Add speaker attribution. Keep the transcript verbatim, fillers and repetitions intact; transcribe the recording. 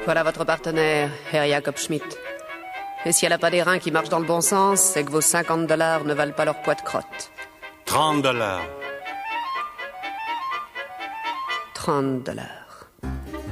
Speaker 1: Voilà votre partenaire, Herr Jacob Schmidt. Et si elle n'a pas des reins qui marchent dans le bon sens, c'est que vos cinquante dollars ne valent pas leur poids de crotte.
Speaker 2: trente dollars.
Speaker 1: trente dollars.